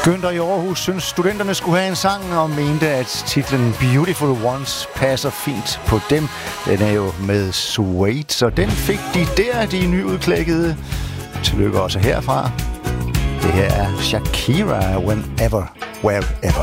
Günther i Aarhus synes, studenterne skulle have en sang, og mente, at titlen Beautiful Ones passer fint på dem. Den er jo med Suede, så den fik de der, de nyudklækkede. Tillykke også herfra. Det her er Shakira, Whenever, Wherever.